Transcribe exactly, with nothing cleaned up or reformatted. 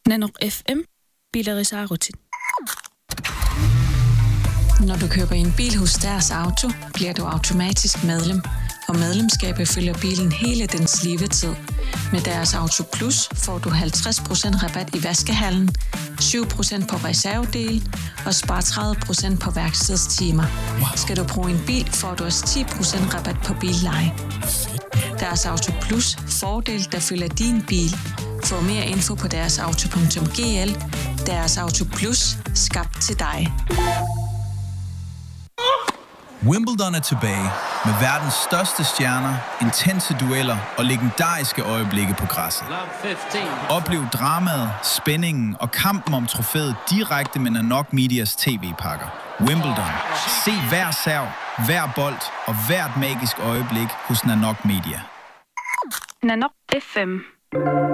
Nanoq F M, Bilerisaarutit. Når du køber en bil hos Deres Auto, bliver du automatisk medlem, og medlemskabet følger bilen hele dens levetid. Med Deres Auto Plus får du halvtreds procent rabat i vaskehallen, syv procent på reservedel og spar tredive procent på værkstedstimer. Wow. Skal du bruge en bil, får du også ti procent rabat på billeje. Deres Auto Plus, fordel der følger din bil. Få mere info på deres auto punktum g l. Deres Auto Plus, skabt til dig. Wimbledon er tilbage med verdens største stjerner, intense dueller og legendariske øjeblikke på græsset. Oplev dramaet, spændingen og kampen om trofæet direkte med Nanoq Medias tv-pakker. Wimbledon. Se hver serv, hver bold og hvert magisk øjeblik hos Nanoq Media. Nanoq F M.